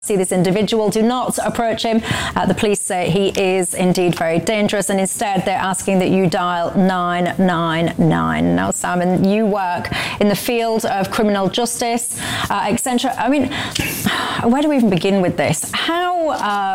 see this individual, do not approach him. The police say he is indeed very dangerous, and instead they're asking that you dial 999. Now, Simon, you work in the field of criminal justice, etc. I mean, where do we even begin with this? How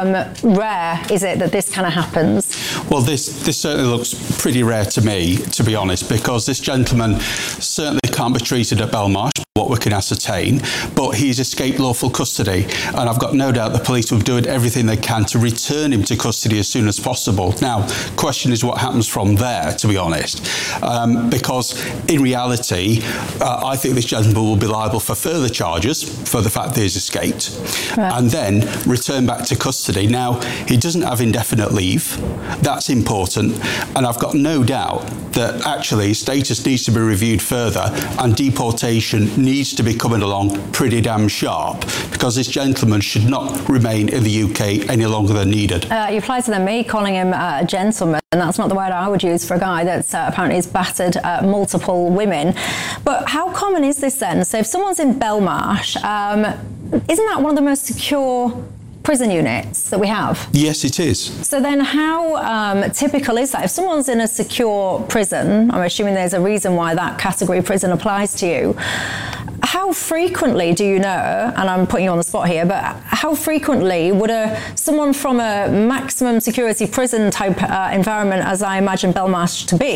rare is it that this kind of happens? Well, this certainly looks pretty rare to me, to be honest, because this gentleman certainly can't be treated at Belmarsh, what we can ascertain, but he's escaped lawful custody, and I've got no doubt the police will be doing everything they can to return him to custody as soon as possible. Now, question is what happens from there, to be honest, because in reality, I think this gentleman will be liable for further charges for the fact that he's escaped, and then return back to custody. Now, he doesn't have indefinite leave. That's important, and I've got no doubt that actually status needs to be reviewed further, and deportation needs to be coming along pretty damn sharp, because this gentleman should not remain in the UK any longer than needed. You applied to me calling him a gentleman, and that's not the word I would use for a guy that's apparently has battered multiple women. But how common is this then? So if someone's in Belmarsh, isn't that one of the most secure prison units that we have? Yes, it is. So then how typical is that? If someone's in a secure prison, I'm assuming there's a reason why that category prison applies to you. How frequently do you know, and I'm putting you on the spot here, but how frequently would someone from a maximum security prison type environment, as I imagine Belmarsh to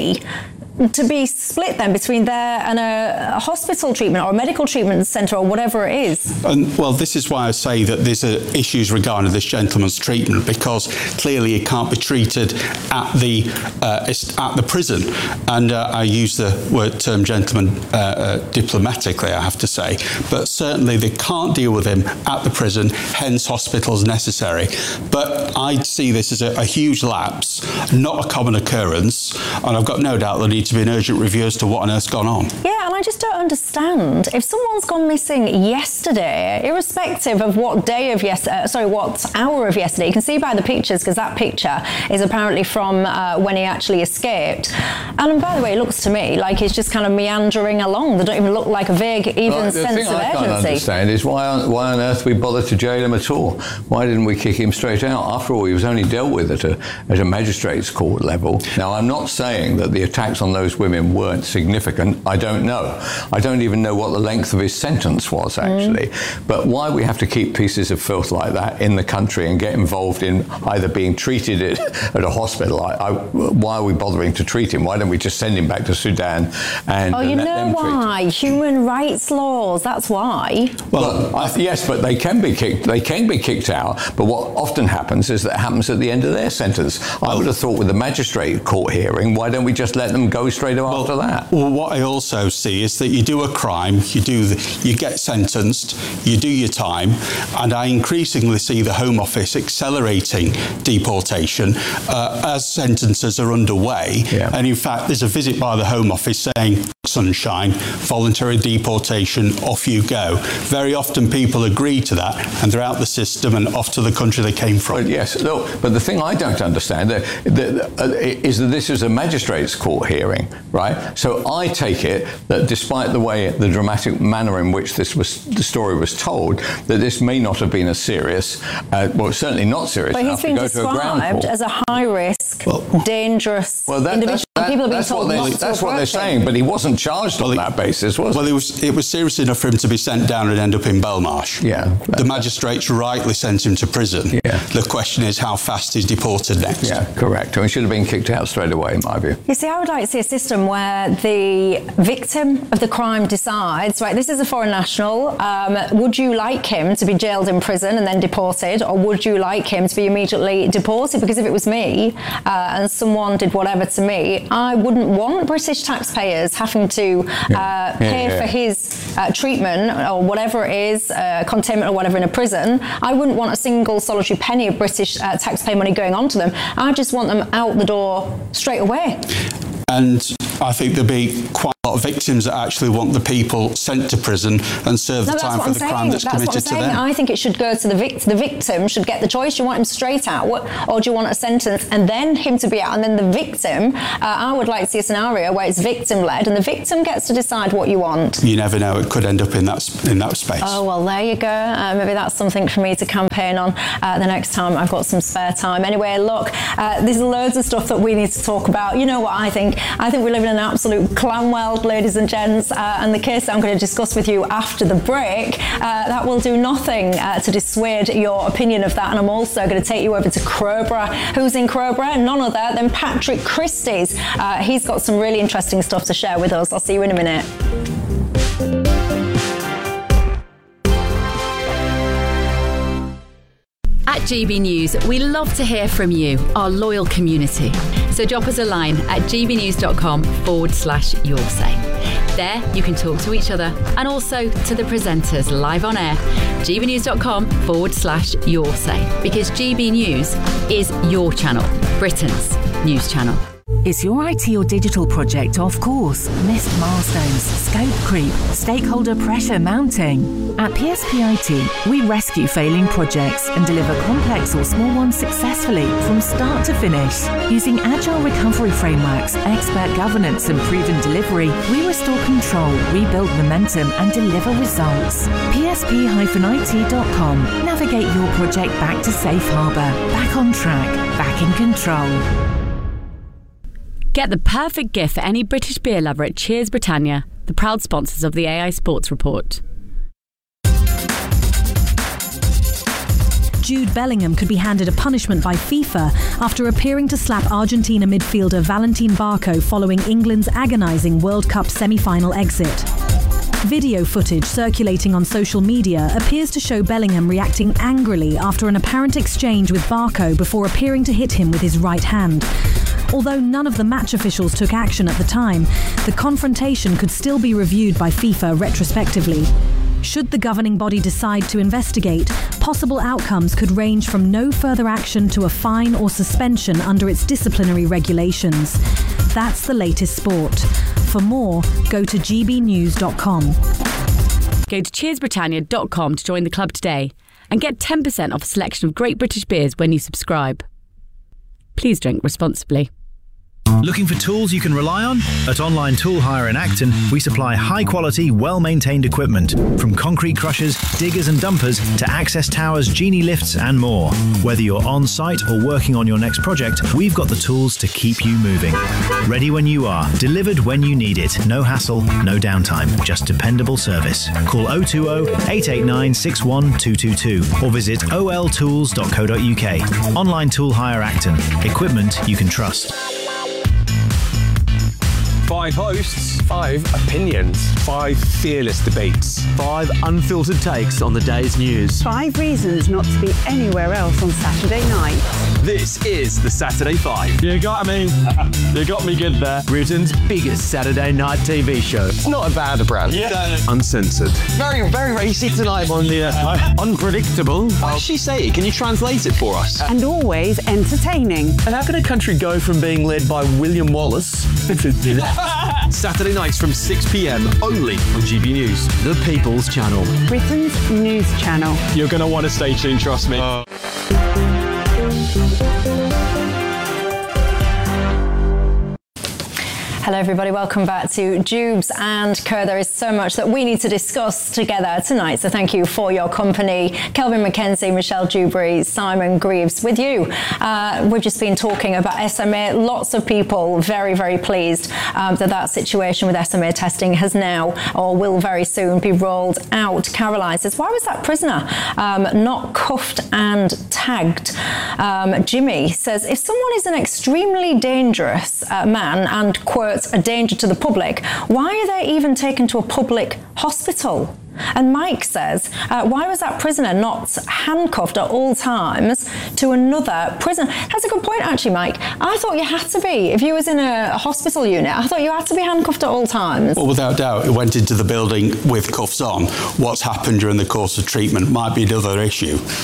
be split then between there and a hospital treatment or a medical treatment centre or whatever it is? And, well, this is why I say that there's issues regarding this gentleman's treatment, because clearly he can't be treated at the prison. And I use the term gentleman diplomatically, I have to say, but certainly they can't deal with him at the prison, hence hospitals necessary. But I see this as a huge lapse, not a common occurrence, and I've got no doubt there needs to be an urgent review as to what on earth's gone on. Yeah, and I just don't understand. If someone's gone missing yesterday, irrespective of what day of what hour of yesterday, you can see by the pictures, because that picture is apparently from when he actually escaped. And by the way, it looks to me like he's just kind of meandering along. They don't even look like a vague sense of urgency. The thing I can't understand is why on earth we bother to jail him at all? Why didn't we kick him straight out? After all, he was only dealt with at a magistrate's court level. Now, I'm not saying that the attacks on those women weren't significant. I don't know. I don't even know what the length of his sentence was, actually. But why we have to keep pieces of filth like that in the country and get involved in either being treated at a hospital? Why are we bothering to treat him? Why don't we just send him back to Sudan and you know why? Human rights laws, that's why. Well, yes, but they can be kicked out. But what often happens is that it happens at the end of their sentence. I would have thought with the magistrate court hearing, why don't we just let them go straight after that? Well, what I also see is that you do a crime, you get sentenced, you do your time, and I increasingly see the Home Office accelerating deportation as sentences are underway. Yeah. And in fact, there's a visit by the Home Office saying, sunshine, voluntary deportation, off you go. Very often people agree to that, and they're out the system and off to the country they came from. But yes, look, but the thing I don't understand is that this is a magistrate's court hearing, right? So I take it that despite the dramatic manner in which the story was told, that this may not have been as serious, well, certainly not serious enough to go to a ground court. But he's been described as a high-risk, dangerous individual. People have been told that's what they're saying, but he wasn't charged on that basis, was he? Well, it was serious enough for him to be sent down and end up in Belmarsh. Yeah. The magistrates rightly sent him to prison. Yeah. The question is how fast he's deported next. Yeah, correct. And he should have been kicked out straight away, in my view. You see, I would like to see a system where the victim of the crime decides, right, this is a foreign national, would you like him to be jailed in prison and then deported, or would you like him to be immediately deported? Because if it was me and someone did whatever to me, I wouldn't want British taxpayers having to pay for his treatment or whatever it is, containment or whatever in a prison. I wouldn't want a single solitary penny of British taxpayer money going on to them. I just want them out the door straight away. And I think there'd be quite a lot of victims that actually want the people sent to prison and serve the time for the crime that's committed to them. I think it should go to the victim. The victim should get the choice. Do you want him straight out, or do you want a sentence and then him to be out? And then the victim, I would like to see a scenario where it's victim-led and the victim gets to decide what you want. You never know, it could end up in that space. Oh, well, there you go. Maybe that's something for me to campaign on the next time I've got some spare time. Anyway, look, there's loads of stuff that we need to talk about. You know what I think? I think we live in an absolute clown world, ladies and gents, and the case I'm going to discuss with you after the break, that will do nothing to dissuade your opinion of that. And I'm also going to take you over to Crowborough. Who's in Crowborough? None other than Patrick Christys. He's got some really interesting stuff to share with us. I'll see you in a minute. At GB News, we love to hear from you, our loyal community. So drop us a line at gbnews.com/yoursay. There, you can talk to each other and also to the presenters live on air. gbnews.com/yoursay, because GB News is your channel, Britain's news channel. Is your IT or digital project off course? Missed milestones, scope creep, stakeholder pressure mounting? At PSP IT, we rescue failing projects and deliver complex or small ones successfully from start to finish. Using agile recovery frameworks, expert governance and proven delivery, we restore control, rebuild momentum and deliver results. PSP-IT.com. Navigate your project back to safe harbour, back on track, back in control. Get the perfect gift for any British beer lover at Cheers Britannia, the proud sponsors of the AI Sports Report. Jude Bellingham could be handed a punishment by FIFA after appearing to slap Argentina midfielder Valentin Barco following England's agonising World Cup semi-final exit. Video footage circulating on social media appears to show Bellingham reacting angrily after an apparent exchange with Barco before appearing to hit him with his right hand. Although none of the match officials took action at the time, the confrontation could still be reviewed by FIFA retrospectively. Should the governing body decide to investigate, possible outcomes could range from no further action to a fine or suspension under its disciplinary regulations. That's the latest sport. For more, go to gbnews.com. Go to cheersbritannia.com to join the club today and get 10% off a selection of great British beers when you subscribe. Please drink responsibly. Looking for tools you can rely on? At Online Tool Hire in Acton, we supply high-quality, well-maintained equipment, from concrete crushers, diggers and dumpers to access towers, genie lifts and more. Whether you're on-site or working on your next project, we've got the tools to keep you moving. Ready when you are, delivered when you need it. No hassle, no downtime, just dependable service. Call 020-889-61222 or visit oltools.co.uk. Online Tool Hire Acton. Equipment you can trust. 5 hosts, 5 opinions, 5 fearless debates, 5 unfiltered takes on the day's news. 5 reasons not to be anywhere else on Saturday night. This is the Saturday 5. You got me. You got me good there. Britain's biggest Saturday night TV show. It's not a bad brand. Yeah. Uncensored. Very, very racy tonight on the unpredictable. What did she say? Can you translate it for us? And always entertaining. And how can a country go from being led by William Wallace Saturday nights from 6 p.m. only on GB News, the People's Channel. Britain's news channel. You're going to want to stay tuned, trust me. Hello everybody, welcome back to Jubes and Co. There is so much that we need to discuss together tonight, so thank you for your company. Kelvin McKenzie, Michelle Dewberry, Simon Greaves with you. We've just been talking about SMA. Lots of people very, very pleased that situation with SMA testing has now or will very soon be rolled out. Caroline says, why was that prisoner not cuffed and tagged? Jimmy says, if someone is an extremely dangerous man and, quote, a danger to the public, why are they even taken to a public hospital? And Mike says, why was that prisoner not handcuffed at all times to another prisoner? That's a good point, actually, Mike. I thought you had to be. If you was in a hospital unit, I thought you had to be handcuffed at all times. Well, without doubt, it went into the building with cuffs on. What's happened during the course of treatment might be another issue.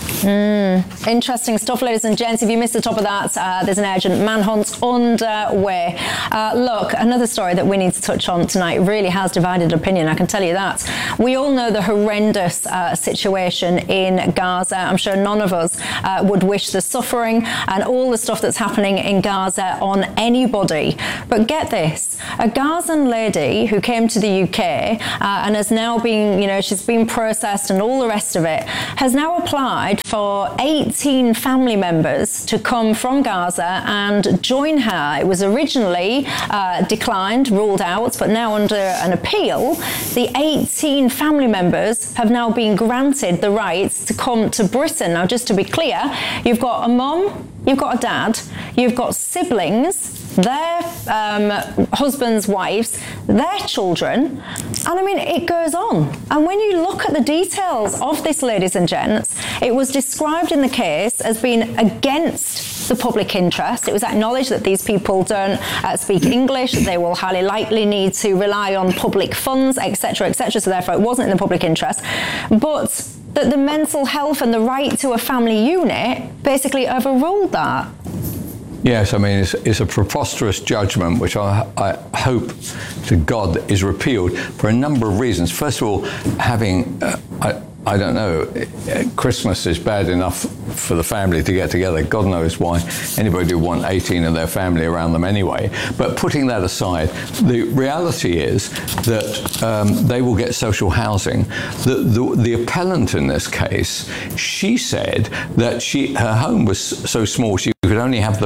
Interesting stuff, ladies and gents. If you missed the top of that, there's an urgent manhunt underway. Look, another story that we need to touch on tonight really has divided opinion, I can tell you that. We all know the horrendous situation in Gaza. I'm sure none of us would wish the suffering and all the stuff that's happening in Gaza on anybody. But get this, a Gazan lady who came to the UK and has now been, she's been processed and all the rest of it, has now applied for 18 family members to come from Gaza and join her. It was originally declined, ruled out, but now under an appeal, the 18 family members have now been granted the rights to come to Britain. Now, just to be clear, you've got a mum, you've got a dad, you've got siblings, their husbands, wives, their children, and I mean, it goes on. And when you look at the details of this, ladies and gents, it was described in the case as being against the public interest. It was acknowledged that these people don't speak English, that they will highly likely need to rely on public funds, etc., etc., so therefore it wasn't in the public interest. But that the mental health and the right to a family unit basically overruled that. Yes, I mean, it's a preposterous judgment, which I hope to God is repealed for a number of reasons. First of all, having, I don't know, Christmas is bad enough for the family to get together. God knows why anybody would want 18 of their family around them anyway. But putting that aside, the reality is that they will get social housing. The appellant in this case, she said that her home was so small she could only have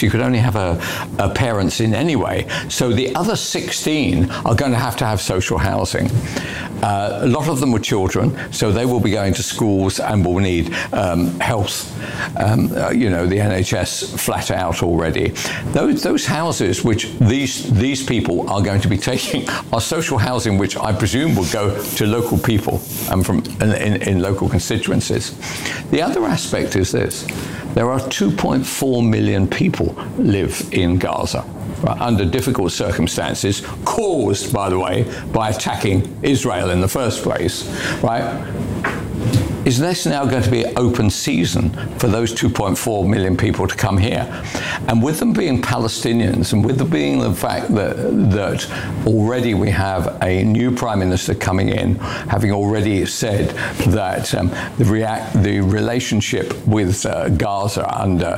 her parents in anyway. So the other 16 are going to have social housing. A lot of them were children, so they will be going to schools and will need health. The NHS flat out already. Those houses which these people are going to be taking are social housing, which I presume will go to local people and in local constituencies. The other aspect is this. There are 2.4 million people live in Gaza, right, under difficult circumstances, caused, by the way, by attacking Israel in the first place, right? Is this now going to be open season for those 2.4 million people to come here? And with them being Palestinians, and with them being the fact that already we have a new Prime Minister coming in, having already said that the relationship with Gaza under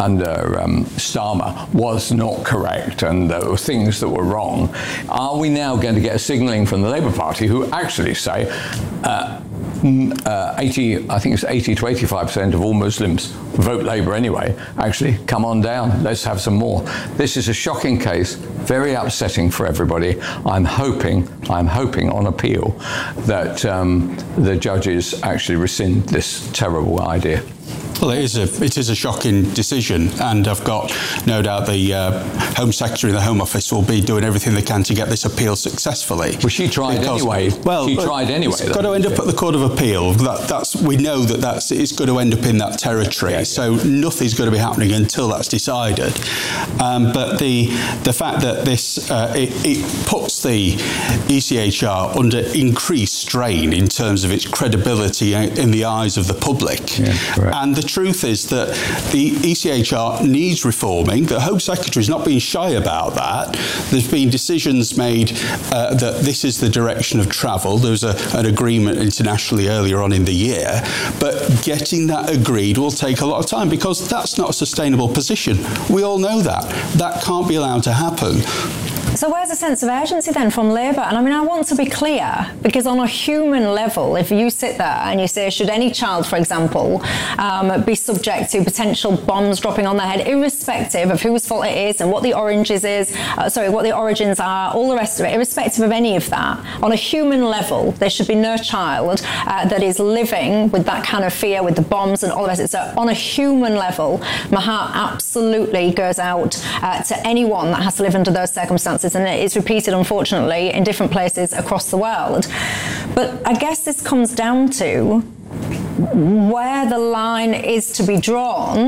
Starmer was not correct, and there were things that were wrong, are we now going to get a signalling from the Labour Party, who actually say 80 to 85% of all Muslims vote Labour anyway. Actually, come on down, let's have some more. This is a shocking case, very upsetting for everybody. I'm hoping on appeal that the judges actually rescind this terrible idea. Well, it is a shocking decision, and I've got no doubt the Home Secretary and the Home Office will be doing everything they can to get this appeal successfully. Well, she tried anyway. Well, she tried anyway. It's got to end up at the Court of Appeal. We know it's going to end up in that territory. Yeah. So nothing's going to be happening until that's decided. But the fact that this it puts the ECHR under increased strain in terms of its credibility in the eyes of the public. Yeah, and the truth is that the ECHR needs reforming. The Home Secretary's not been shy about that. There's been decisions made that this is the direction of travel. There was an agreement internationally earlier on in the year, but getting that agreed will take a lot of time because that's not a sustainable position. We all know that. That can't be allowed to happen. So where's the sense of urgency then from Labour? And I mean, I want to be clear, because on a human level, if you sit there and you say, should any child, for example, be subject to potential bombs dropping on their head, irrespective of whose fault it is and what the origins are, all the rest of it, irrespective of any of that, on a human level, there should be no child that is living with that kind of fear, with the bombs and all the rest of it. So on a human level, my heart absolutely goes out to anyone that has to live under those circumstances. And it is repeated, unfortunately, in different places across the world. But I guess this comes down to where the line is to be drawn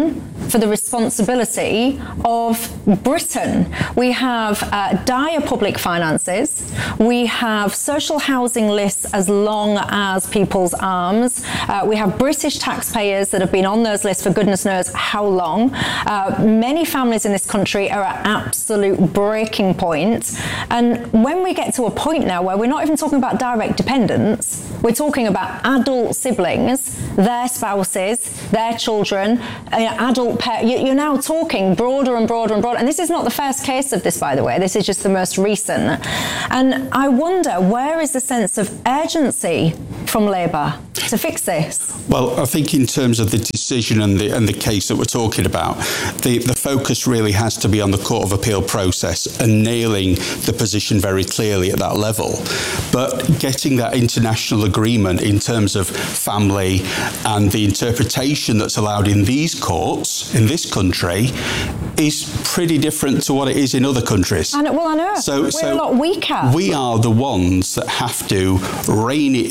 for the responsibility of Britain. We have dire public finances. We have social housing lists as long as people's arms. We have British taxpayers that have been on those lists for goodness knows how long. Many families in this country are at absolute breaking point. And when we get to a point now where we're not even talking about direct dependents, we're talking about adult siblings, their spouses, their children, adult parents. You're now talking broader and broader and broader. And this is not the first case of this, by the way. This is just the most recent. And I wonder, where is the sense of urgency from Labour to fix this? Well, I think in terms of the decision and the case that we're talking about, the focus really has to be on the Court of Appeal process and nailing the position very clearly at that level. But getting that international agreement in terms of family and the interpretation that's allowed in these courts, in this country, is pretty different to what it is in other countries. I know. We're a lot weaker. We are the ones that have to rein it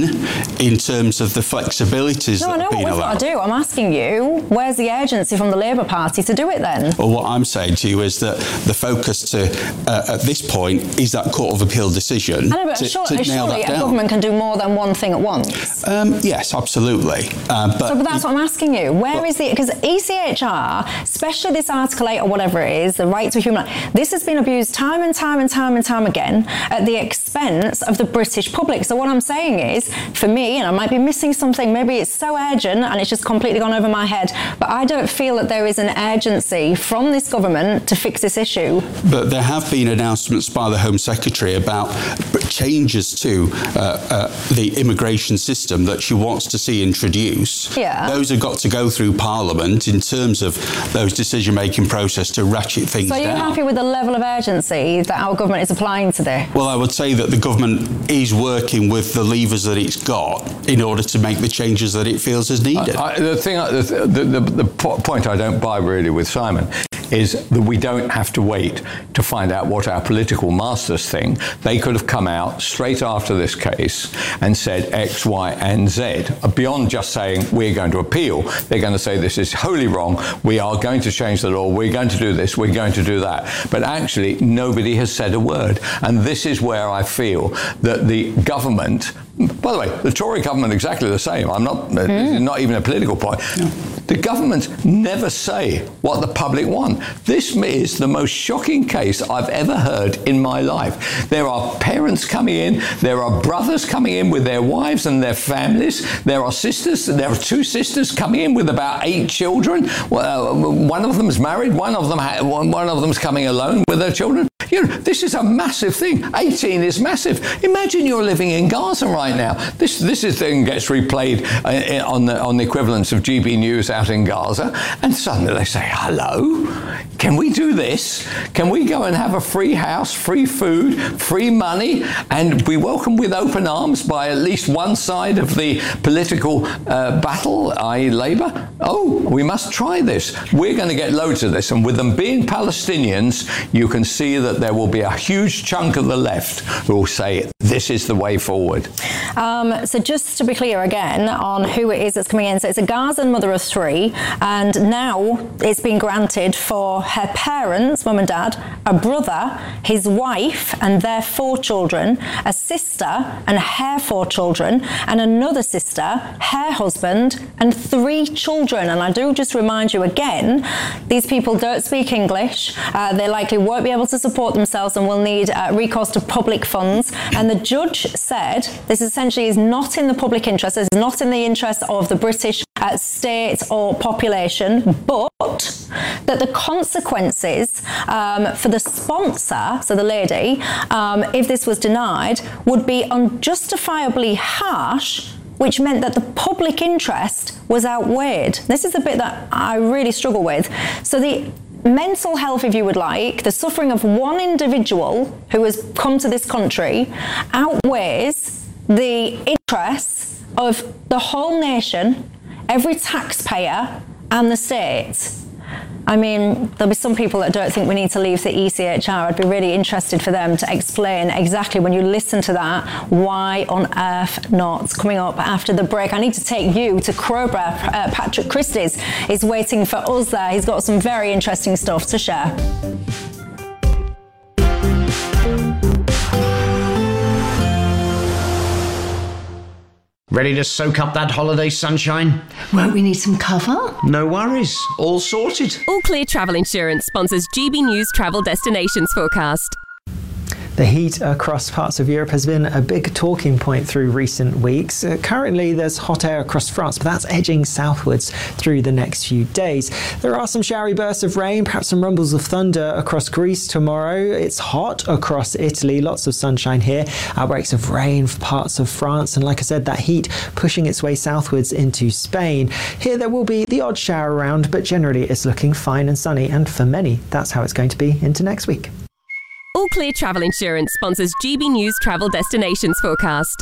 in terms of the flexibilities that have been allowed. No, I know what we've got to do. I'm asking you, where's the urgency from the Labour Party to do it then? Well, what I'm saying to you is that the focus at this point is that Court of Appeal decision. I know, but surely a government can do more than one thing at once. Yes, absolutely. But that's what I'm asking you. Because ECHR, especially this Article 8 or whatever it is, the right to human life, this has been abused time and time and time and time again at the expense of the British public. So what I'm saying is, for me, and I might be missing something, maybe it's so urgent and it's just completely gone over my head, but I don't feel that there is an urgency from this government to fix this issue. But there have been announcements by the Home Secretary about changes to the immigration system that she wants to see introduced. Yeah. Those have got to go through Parliament in terms of those decision-making process to ratchet things down. So are you happy with the level of urgency that our government is applying to this? Well, I would say that the government is working with the levers that it's got in order to make the changes that it feels is needed. The point I don't buy really with Simon is that we don't have to wait to find out what our political masters think. They could have come out straight after this case and said X, Y, and Z. Beyond just saying we're going to appeal, they're going to say this is wholly wrong, we are going to change the law, we're going to do this, we're going to do that. But actually, nobody has said a word. And this is where I feel that the government, by the way, the Tory government exactly the same. I'm not, this is not even a political point. No. The governments never say what the public want. This is the most shocking case I've ever heard in my life. There are parents coming in, there are brothers coming in with their wives and their families, there are sisters, there are two sisters coming in with about 8 children. One of them is married, one of them's coming alone with their children. You know, this is a massive thing. 18 is massive. Imagine you're living in Gaza right now. This thing gets replayed on the equivalents of GB News out in Gaza, and suddenly they say, hello, can we do this? Can we go and have a free house, free food, free money, and be welcomed with open arms by at least one side of the political battle, i.e. Labour? Oh, we must try this. We're going to get loads of this. And with them being Palestinians, you can see that there will be a huge chunk of the left who will say this is the way forward. So just to be clear again on who it is that's coming in. So it's a Gazan mother of 3, and now it's been granted for her parents, mum and dad, a brother, his wife and their 4 children, a sister and her 4 children, and another sister, her husband, and 3 children. And I do just remind you again, these people don't speak English. They likely won't be able to support themselves and will need recourse to public funds. And the judge said this essentially is not in the public interest. This is not in the interest of the British state or population, but that the consequences for the sponsor, so the lady, if this was denied, would be unjustifiably harsh, which meant that the public interest was outweighed. This is the bit that I really struggle with. So the mental health, if you would like, the suffering of one individual who has come to this country outweighs the interests of the whole nation, every taxpayer and the state. I mean, there'll be some people that don't think we need to leave the ECHR. I'd be really interested for them to explain exactly, when you listen to that, why on earth not. Coming up after the break, I need to take you to Crowborough. Patrick Christys is waiting for us there. He's got some very interesting stuff to share. Ready to soak up that holiday sunshine? Won't we need some cover? No worries. All sorted. All Clear Travel Insurance sponsors GB News Travel Destinations Forecast. The heat across parts of Europe has been a big talking point through recent weeks. Currently, there's hot air across France, but that's edging southwards through the next few days. There are some showery bursts of rain, perhaps some rumbles of thunder across Greece tomorrow. It's hot across Italy, lots of sunshine here. Outbreaks of rain for parts of France, and like I said, that heat pushing its way southwards into Spain. Here there will be the odd shower around, but generally it's looking fine and sunny, and for many, that's how it's going to be into next week. All Clear Travel Insurance sponsors GB News Travel Destinations Forecast.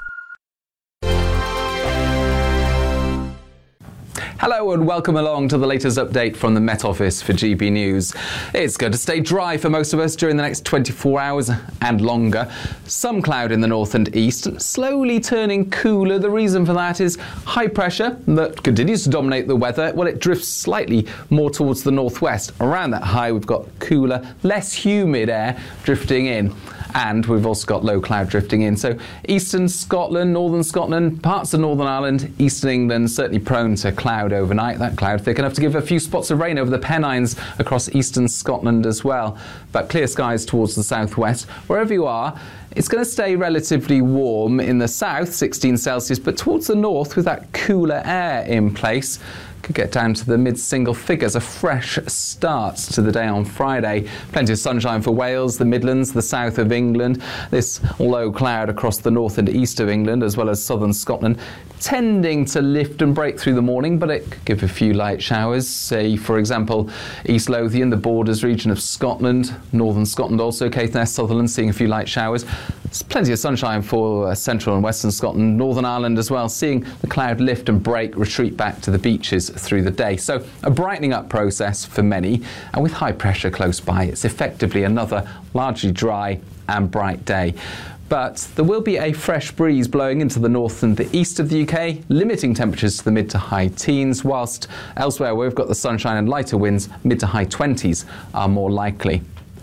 Hello and welcome along to the latest update from the Met Office for GB News. It's going to stay dry for most of us during the next 24 hours and longer. Some cloud in the north and east, slowly turning cooler. The reason for that is high pressure that continues to dominate the weather. Well, it drifts slightly more towards the northwest. Around that high, we've got cooler, less humid air drifting in. And we've also got low cloud drifting in. So eastern Scotland, northern Scotland, parts of Northern Ireland, eastern England, certainly prone to cloud overnight. That cloud thick enough to give a few spots of rain over the Pennines across eastern Scotland as well. But clear skies towards the southwest. Wherever you are, it's going to stay relatively warm in the south, 16 Celsius, but towards the north with that cooler air in place, could get down to the mid-single figures. A fresh start to the day on Friday. Plenty of sunshine for Wales, the Midlands, the south of England. This low cloud across the north and east of England, as well as southern Scotland, tending to lift and break through the morning, but it could give a few light showers. Say, for example, East Lothian, the borders region of Scotland, northern Scotland also, Caithness, Sutherland, seeing a few light showers. There's plenty of sunshine for central and western Scotland, Northern Ireland as well, seeing the cloud lift and break, retreat back to the beaches through the day. So a brightening up process for many, and with high pressure close by, it's effectively another largely dry and bright day. But there will be a fresh breeze blowing into the north and the east of the UK, limiting temperatures to the mid to high teens, whilst elsewhere where we've got the sunshine and lighter winds, mid to high 20s are more likely.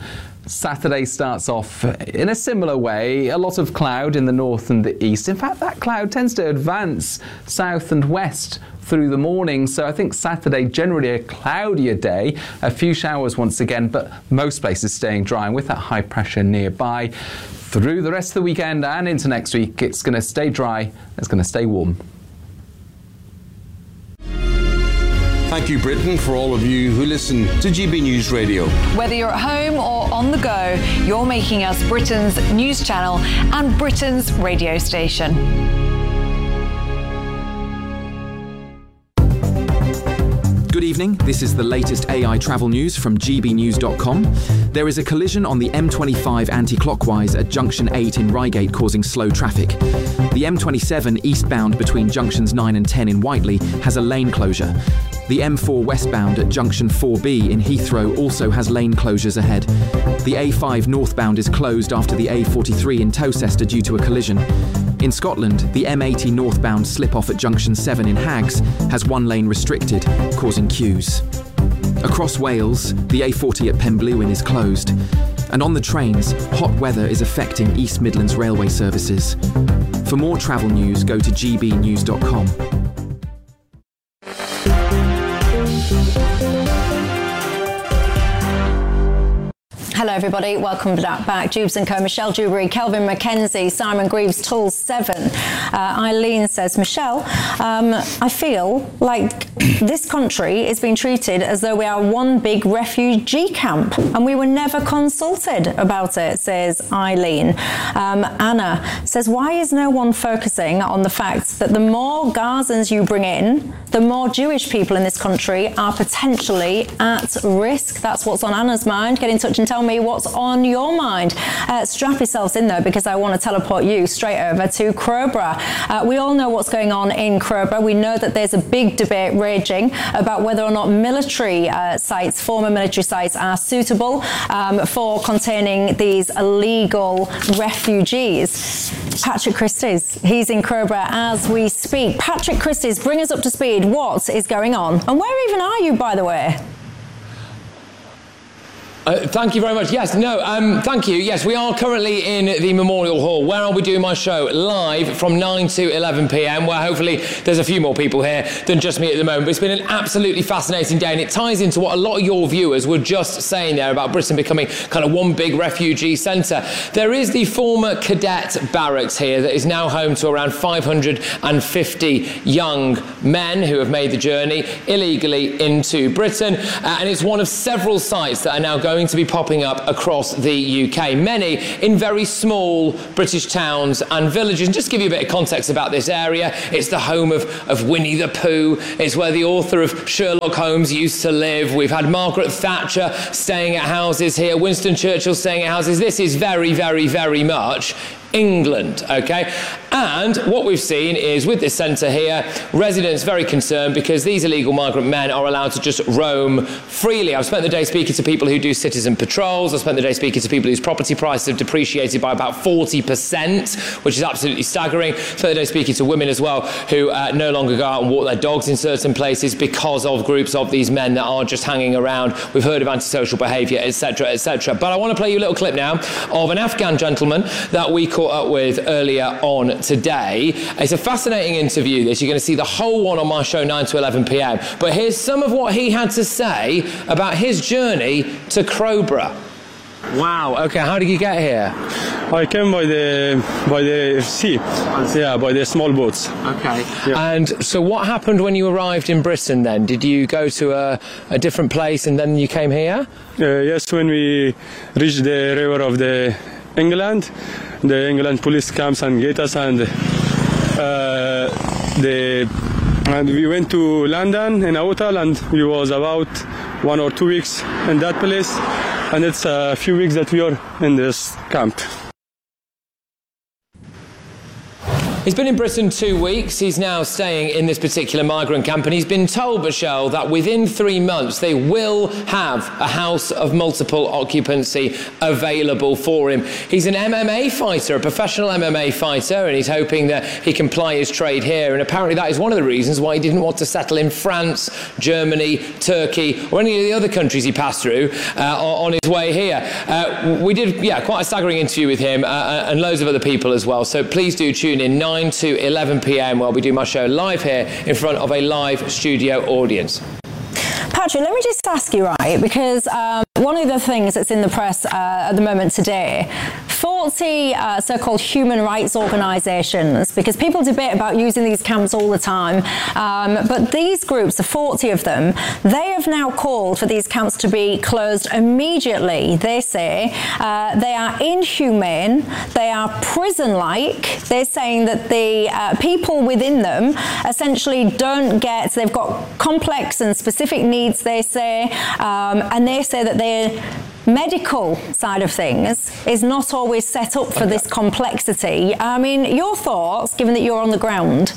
Saturday starts off in a similar way, a lot of cloud in the north and the east. In fact, that cloud tends to advance south and west through the morning, so I think Saturday generally a cloudier day, a few showers once again, but most places staying dry, and with that high pressure nearby through the rest of the weekend and into next week, it's going to stay dry, it's going to stay warm. Thank you, Britain, for all of you who listen to GB News Radio. Whether you're at home or on the go, you're making us Britain's news channel and Britain's radio station. Good evening, this is the latest AI travel news from gbnews.com. There is a collision on the M25 anti-clockwise at Junction 8 in Reigate causing slow traffic. The M27 eastbound between Junctions 9 and 10 in Whiteley has a lane closure. The M4 westbound at Junction 4B in Heathrow also has lane closures ahead. The A5 northbound is closed after the A43 in Towcester due to a collision. In Scotland, the M80 northbound slip-off at Junction 7 in Haggs has one lane restricted, causing queues. Across Wales, the A40 at Penblewin is closed. And on the trains, hot weather is affecting East Midlands railway services. For more travel news, go to gbnews.com. Hello everybody, welcome back. Jubes & Co, Michelle Dewberry, Kelvin Mackenzie, Simon Greaves, Tools 7. Eileen says, Michelle, I feel like this country is being treated as though we are one big refugee camp and we were never consulted about it, says Eileen. Anna says, why is no one focusing on the fact that the more Gazans you bring in, the more Jewish people in this country are potentially at risk? That's what's on Anna's mind. Get in touch and tell me what's on your mind. Strap yourselves in though, because I want to teleport you straight over to Crowborough. We all know what's going on in Crowborough. We know that there's a big debate raging about whether or not military sites, former military sites, are suitable for containing these illegal refugees. Patrick Christys, he's in Crowborough as we speak. Patrick Christys, bring us up to speed. What is going on? And where even are you, by the way? Thank you very much. Yes, thank you. Yes, we are currently in the Memorial Hall, where I'll be doing my show live from 9 to 11 p.m, where hopefully there's a few more people here than just me at the moment. But it's been an absolutely fascinating day, and it ties into what a lot of your viewers were just saying there about Britain becoming kind of one big refugee centre. There is the former cadet barracks here that is now home to around 550 young men who have made the journey illegally into Britain, and it's one of several sites that are now going to be popping up across the UK, many in very small British towns and villages. And just to give you a bit of context about this area, it's the home of Winnie the Pooh. It's where the author of Sherlock Holmes used to live. We've had Margaret Thatcher staying at houses here, Winston Churchill staying at houses. This is very, very, very much England, okay? And what we've seen is, with this centre here, residents very concerned because these illegal migrant men are allowed to just roam freely. I've spent the day speaking to people who do citizen patrols. I've spent the day speaking to people whose property prices have depreciated by about 40%, which is absolutely staggering. I've spent the day speaking to women as well who no longer go out and walk their dogs in certain places because of groups of these men that are just hanging around. We've heard of antisocial behaviour, etc., etc. But I want to play you a little clip now of an Afghan gentleman that we caught up with earlier on today. It's a fascinating interview, this. You're going to see the whole one on my show 9 to 11 p.m. But here's some of what he had to say about his journey to Crowborough. Wow, okay, how did you get here? I came by the sea, by the small boats. Okay. Yeah. And so what happened when you arrived in Britain then? Did you go to a different place and then you came here? Yes, when we reached the river of the England, the England police comes and get us, and we went to London in a hotel, and we was about 1 or 2 weeks in that place, and it's a few weeks that we are in this camp. He's been in Britain 2 weeks. He's now staying in this particular migrant camp, and he's been told, Michelle, that within 3 months they will have a house of multiple occupancy available for him. He's an MMA fighter, a professional MMA fighter, and he's hoping that he can ply his trade here. And apparently that is one of the reasons why he didn't want to settle in France, Germany, Turkey, or any of the other countries he passed through on his way here. We did, quite a staggering interview with him and loads of other people as well. So please do tune in 9 to 11 p.m. where we do my show live here in front of a live studio audience. Patrick, let me just ask you, right, because one of the things that's in the press at the moment today, 40 so-called human rights organisations, because people debate about using these camps all the time, but these groups, the 40 of them, they have now called for these camps to be closed immediately. They say they are inhumane, they are prison-like. They're saying that the people within them essentially they've got complex and specific needs, they say, and they say that their medical side of things is not always set up for this complexity. I mean, your thoughts, given that you're on the ground?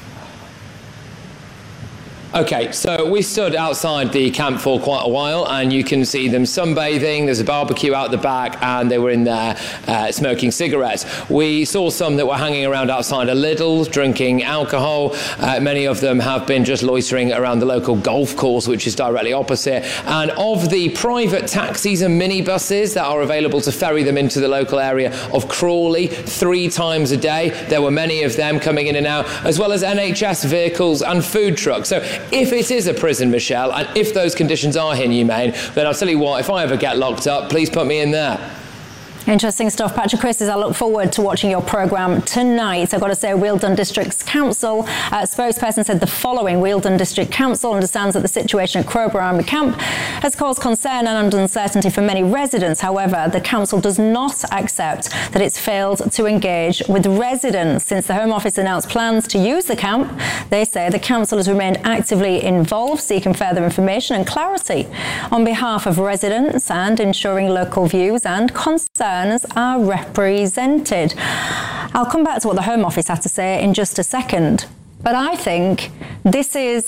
Okay, so we stood outside the camp for quite a while, and you can see them sunbathing. There's a barbecue out the back, and they were in there smoking cigarettes. We saw some that were hanging around outside a Lidl, drinking alcohol. Many of them have been just loitering around the local golf course, which is directly opposite. And of the private taxis and minibuses that are available to ferry them into the local area of Crawley 3 times a day, there were many of them coming in and out, as well as NHS vehicles and food trucks. So if it is a prison, Michelle, and if those conditions are inhumane, then I'll tell you what, if I ever get locked up, please put me in there. Interesting stuff. Patrick Christys, I look forward to watching your programme tonight. I've got to say, Wealdon District Council spokesperson said the following. Wealdon District Council understands that the situation at Crowborough Army Camp has caused concern and uncertainty for many residents. However, the council does not accept that it's failed to engage with residents. Since the Home Office announced plans to use the camp, they say the council has remained actively involved, seeking further information and clarity on behalf of residents and ensuring local views and concerns are represented. I'll come back to what the Home Office had to say in just a second. But I think this is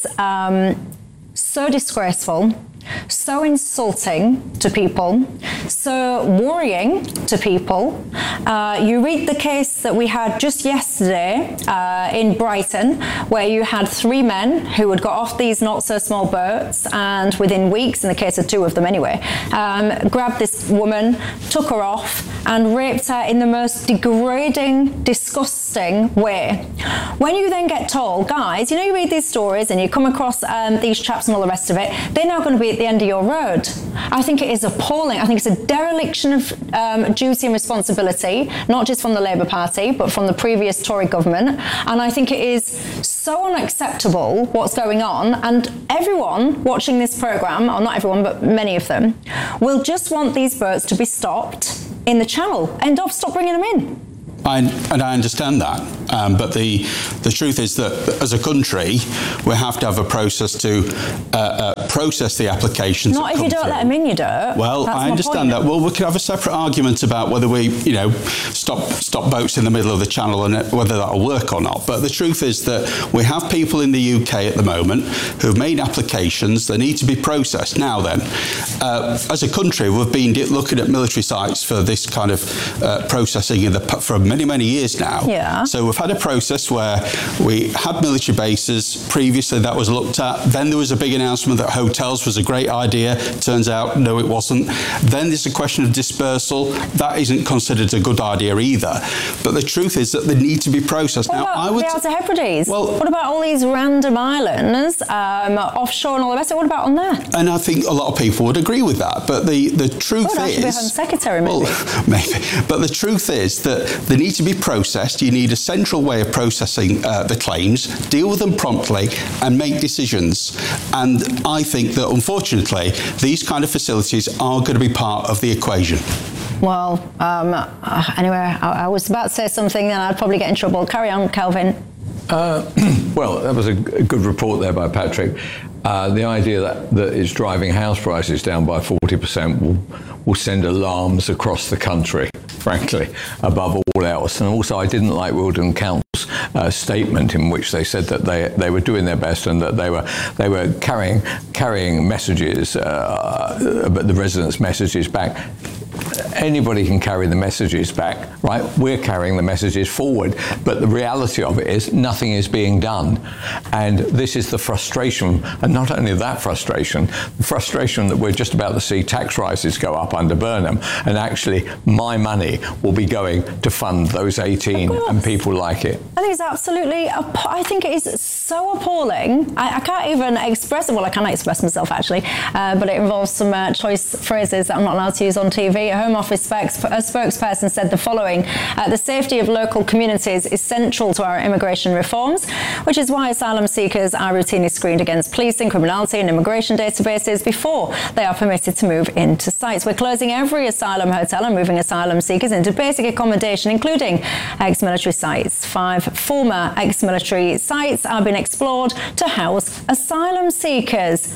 so disgraceful, so insulting to people, so worrying to people. You read the case that we had just yesterday in Brighton, where you had 3 men who had got off these not-so-small boats and within weeks, in the case of 2 of them anyway, grabbed this woman, took her off and raped her in the most degrading, disgusting way. When you then get told, guys, you read these stories and you come across these chaps and all the rest of it, they're now going to be at the end of your road. I think it is appalling. I think it's a dereliction of duty and responsibility, not just from the Labour Party, but from the previous Tory government. And I think it is so unacceptable what's going on. And everyone watching this programme, or not everyone, but many of them, will just want these boats to be stopped in the channel. End of, stop bringing them in. And I understand that, but the truth is that as a country, we have to have a process to process the applications. Not if you don't let them in, you don't. Well, That's I understand that. Well, we could have a separate argument about whether we, stop boats in the middle of the channel and whether that'll work or not. But the truth is that we have people in the UK at the moment who've made applications that need to be processed. Now then, as a country, we've been looking at military sites for this kind of processing for many years now. Yeah. So we've had a process where we had military bases. Previously that was looked at. Then there was a big announcement that hotels was a great idea. Turns out, no, it wasn't. Then there's a question of dispersal. That isn't considered a good idea either. But the truth is that they need to be processed. What about the Outer Hebrides? Well, what about all these random islands offshore and all the rest of it? What about on there? And I think a lot of people would agree with that. But the truth is... I should be Home Secretary, maybe. Well, maybe. But the truth is that they need to be processed. You need a central way of processing the claims, deal with them promptly and make decisions. And I think that, unfortunately, these kind of facilities are going to be part of the equation. Well, anyway, I was about to say something and I'd probably get in trouble. Carry on, Kelvin. Well, that was a good report there by Patrick. The idea that it's driving house prices down by 40% will send alarms across the country, frankly, above all else. And also, I didn't like Wilton Council's statement in which they said that they were doing their best and that they were carrying messages, but the residents' messages back. Anybody can carry the messages back, right? We're carrying the messages forward, but the reality of it is nothing is being done. And this is the frustration, and not only that frustration, the frustration that we're just about to see tax rises go up under Burnham, and actually my money will be going to fund those 18 and people like it. I think it's absolutely, I think it is so appalling. I can't even express it. Well, I cannot express myself actually, but it involves some choice phrases that I'm not allowed to use on TV. A Home Office spokesperson said the following: the safety of local communities is central to our immigration reforms, which is why asylum seekers are routinely screened against policing, criminality and immigration databases before they are permitted to move into sites. We're closing every asylum hotel and moving asylum seekers into basic accommodation, including ex-military sites. 5 former ex-military sites are being explored to house asylum seekers.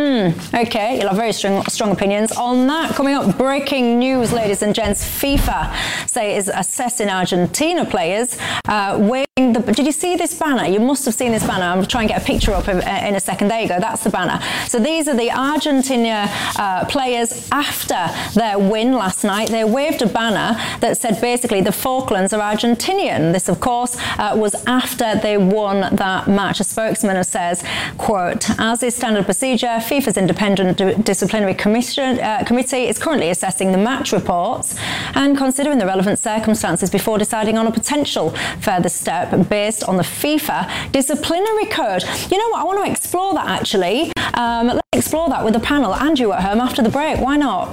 Okay, you'll have very strong opinions on that. Coming up, breaking news, ladies and gents. FIFA say is assessing Argentina players waving the... Did you see this banner? You must have seen this banner. I'm trying to get a picture up in a second. There you go. That's the banner. So these are the Argentina players after their win last night. They waved a banner that said basically the Falklands are Argentinian. This, of course, was after they won that match. A spokesman says, quote, as is standard procedure, FIFA's independent disciplinary committee is currently assessing the match reports and considering the relevant circumstances before deciding on a potential further step based on the FIFA disciplinary code. You know what? I want to explore that actually. Let's explore that with the panel and you at home after the break. Why not?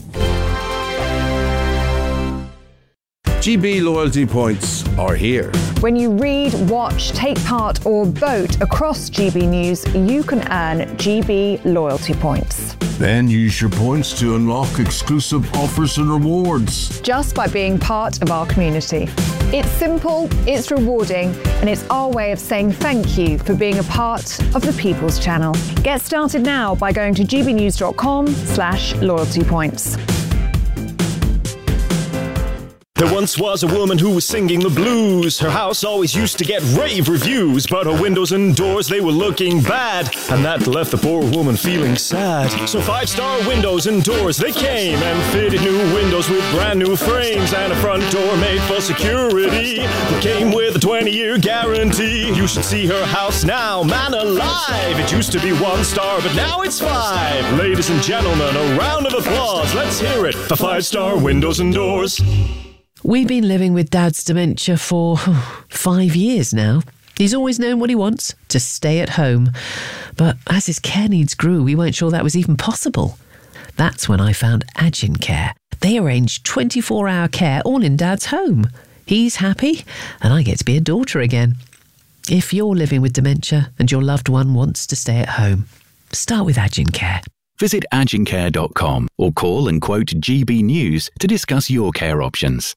GB loyalty points are here. When you read, watch, take part or vote across GB News, you can earn GB loyalty points. Then use your points to unlock exclusive offers and rewards. Just by being part of our community. It's simple, it's rewarding, and it's our way of saying thank you for being a part of the People's Channel. Get started now by going to gbnews.com/loyalty points. There once was a woman who was singing the blues. Her house always used to get rave reviews, but her windows and doors, they were looking bad, and that left the poor woman feeling sad. So 5-star windows and doors, they came and fitted new windows with brand new frames and a front door made for security that came with a 20-year guarantee. You should see her house now, man alive. It used to be 1 star, but now it's 5. Ladies and gentlemen, a round of applause. Let's hear it for 5-star windows and doors. We've been living with Dad's dementia for 5 years now. He's always known what he wants, to stay at home. But as his care needs grew, we weren't sure that was even possible. That's when I found Agincare. They arrange 24-hour care all in Dad's home. He's happy, and I get to be a daughter again. If you're living with dementia and your loved one wants to stay at home, start with Agincare. Visit agincare.com or call and quote GB News to discuss your care options.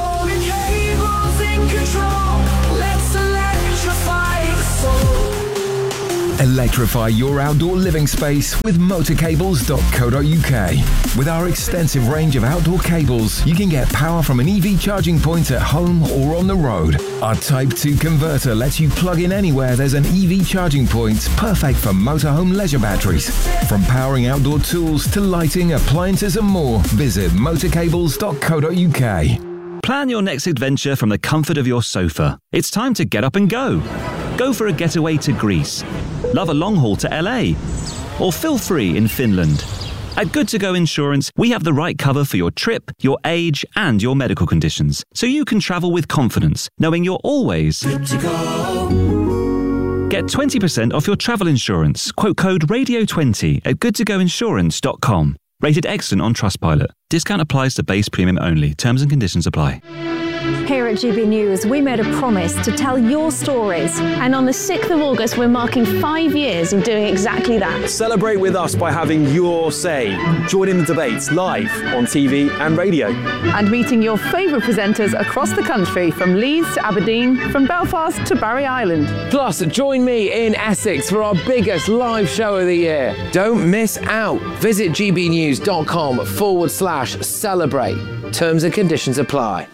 Electrify your outdoor living space with motorcables.co.uk. With our extensive range of outdoor cables, you can get power from an EV charging point at home or on the road. Our Type 2 converter lets you plug in anywhere there's an EV charging point, perfect for motorhome leisure batteries. From powering outdoor tools to lighting, appliances and more, visit motorcables.co.uk. Plan your next adventure from the comfort of your sofa. It's time to get up and go. Go for a getaway to Greece. Love a long haul to LA. Or feel free in Finland. At Good To Go Insurance, we have the right cover for your trip, your age, and your medical conditions, so you can travel with confidence, knowing you're always good to go. Get 20% off your travel insurance. Quote code RADIO20 at goodtogoinsurance.com. Rated excellent on Trustpilot. Discount applies to base premium only. Terms and conditions apply. Here at GB News, we made a promise to tell your stories. And on the 6th of August, we're marking 5 years of doing exactly that. Celebrate with us by having your say. Join in the debates live on TV and radio. And meeting your favourite presenters across the country, from Leeds to Aberdeen, from Belfast to Barry Island. Plus, join me in Essex for our biggest live show of the year. Don't miss out. Visit gbnews.com/celebrate. Terms and conditions apply.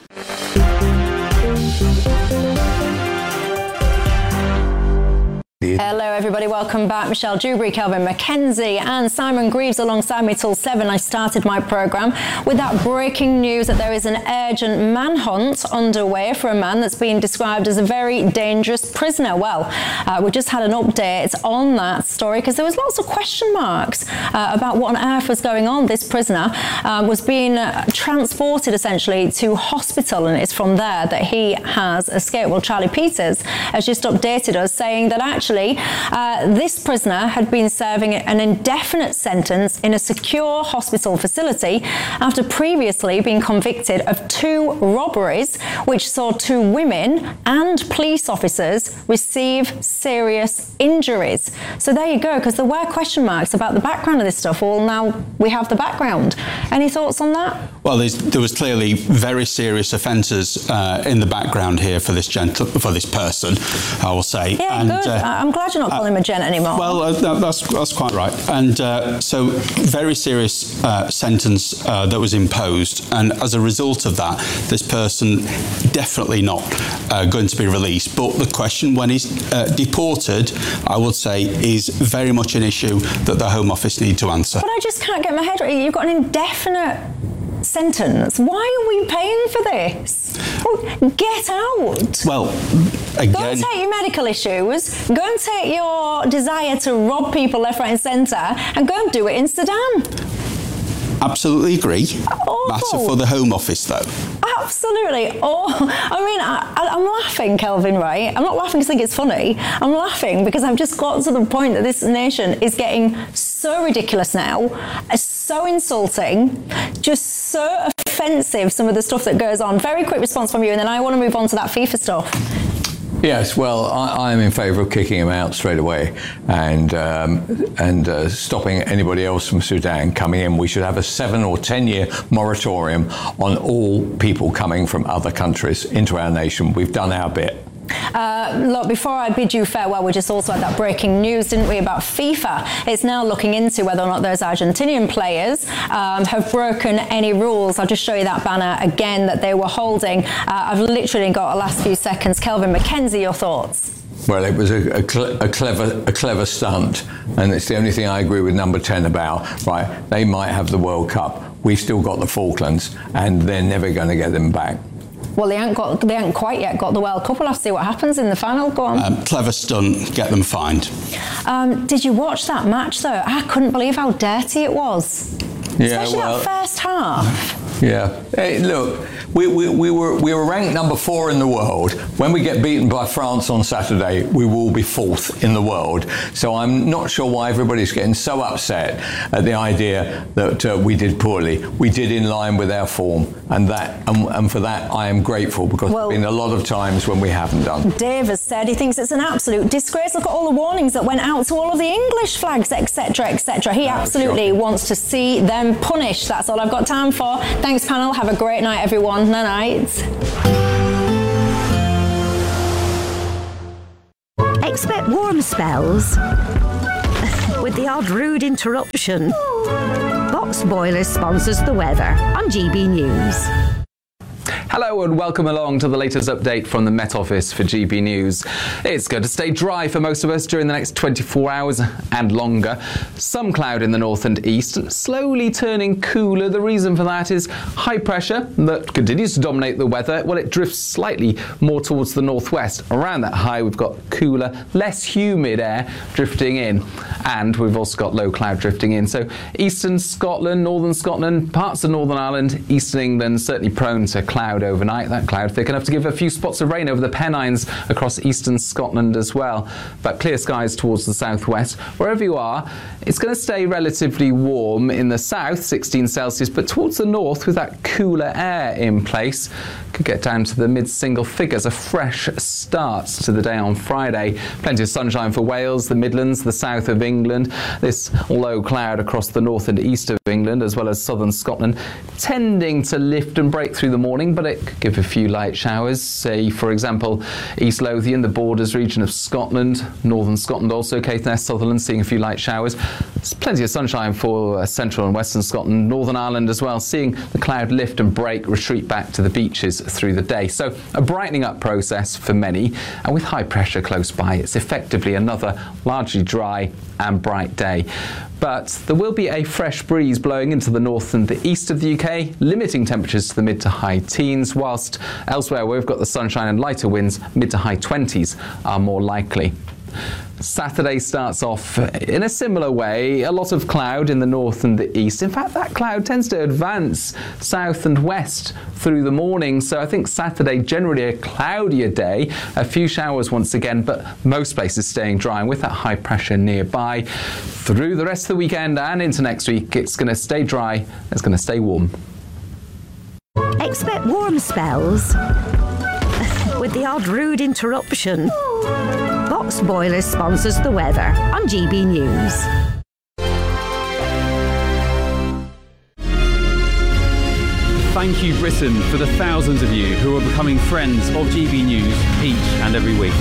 Hello everybody, welcome back. Michelle Dewberry, Kelvin Mackenzie and Simon Greaves alongside me till 7. I started my programme with that breaking news that there is an urgent manhunt underway for a man that's been described as a very dangerous prisoner. Well, we just had an update on that story because there was lots of question marks about what on earth was going on. This prisoner was being transported essentially to hospital, and it's from there that he has escaped. Well, Charlie Peters has just updated us saying that actually this prisoner had been serving an indefinite sentence in a secure hospital facility after previously being convicted of 2 robberies which saw 2 women and police officers receive serious injuries. So there you go, because there were question marks about the background of this stuff. Well, now we have the background. Any thoughts on that? Well, there was clearly very serious offences in the background here for this person, I will say. Yeah, and, good. I'm glad you're not calling him a gent anymore. Well, that's quite right. And so very serious sentence that was imposed. And as a result of that, this person definitely not going to be released. But the question when he's deported, I would say, is very much an issue that the Home Office need to answer. But I just can't get my head right. You've got an indefinite sentence. Why are we paying for this? Well, get out. Well, again, go and take your medical issues, go and take your desire to rob people left, right and centre, and go and do it in Sudan. Absolutely agree. Awful. Matter for the Home Office, though. Absolutely. I'm laughing, Kelvin, right? I'm not laughing because I think it's funny. I'm laughing because I've just got to the point that this nation is getting so ridiculous now, so insulting, just so offensive, some of the stuff that goes on. Very quick response from you, and then I want to move on to that FIFA stuff. Yes, well, I'm in favour of kicking him out straight away and stopping anybody else from Sudan coming in. We should have a 7 or 10 year moratorium on all people coming from other countries into our nation. We've done our bit. Look, before I bid you farewell, we just also had that breaking news, didn't we, about FIFA. It's now looking into whether or not those Argentinian players have broken any rules. I'll just show you that banner again that they were holding. I've literally got the last few seconds. Kelvin McKenzie, your thoughts? Well, it was a clever stunt, and it's the only thing I agree with number 10 about. Right, they might have the World Cup. We've still got the Falklands, and they're never going to get them back. Well, they haven't quite yet got the World Cup. We'll have to see what happens in the final. Go on. Clever stunt, get them fined. Did you watch that match, though? I couldn't believe how dirty it was. Yeah, especially that first half. Yeah. Hey, look, we were ranked number 4 in the world. When we get beaten by France on Saturday, we will be 4th in the world. So I'm not sure why everybody's getting so upset at the idea that we did poorly. We did in line with our form, and for that I am grateful, because there's been a lot of times when we haven't done. Dave has said he thinks it's an absolute disgrace. Look at all the warnings that went out to all of the English flags, etc., etc. He absolutely wants to see them punished. That's all I've got time for. Thanks, panel. Have a great night, everyone. Night. Expect warm spells with the odd rude interruption. Box Boilers sponsors the weather on GB News. Hello and welcome along to the latest update from the Met Office for GB News. It's going to stay dry for most of us during the next 24 hours and longer. Some cloud in the north and east, slowly turning cooler. The reason for that is high pressure that continues to dominate the weather. Well, it drifts slightly more towards the northwest. Around that high, we've got cooler, less humid air drifting in. And we've also got low cloud drifting in. So eastern Scotland, northern Scotland, parts of Northern Ireland, eastern England, certainly prone to cloud overnight. That cloud thick enough to give a few spots of rain over the Pennines across eastern Scotland as well. But clear skies towards the southwest. Wherever you are, it's going to stay relatively warm in the south, 16 Celsius, but towards the north, with that cooler air in place, could get down to the mid-single figures. A fresh start to the day on Friday. Plenty of sunshine for Wales, the Midlands, the south of England. This low cloud across the north and east of England, as well as southern Scotland, tending to lift and break through the morning, but it could give a few light showers. Say, for example, East Lothian, the Borders region of Scotland, northern Scotland also, Caithness, Sutherland, seeing a few light showers. There's plenty of sunshine for central and western Scotland, Northern Ireland as well, seeing the cloud lift and break, retreat back to the beaches through the day. So a brightening up process for many, and with high pressure close by, it's effectively another largely dry and bright day. But there will be a fresh breeze blowing into the north and the east of the UK, limiting temperatures to the mid to high teens, whilst elsewhere where we've got the sunshine and lighter winds, mid to high 20s are more likely. Saturday starts off in a similar way. A lot of cloud in the north and the east. In fact, that cloud tends to advance south and west through the morning. So I think Saturday, generally a cloudier day. A few showers once again, but most places staying dry. And with that high pressure nearby, through the rest of the weekend and into next week, it's going to stay dry. It's going to stay warm. Expect warm spells with the odd rude interruption. Box Boilers sponsors the weather on GB News. Thank you, Britain, for the thousands of you who are becoming friends of GB News each and every week.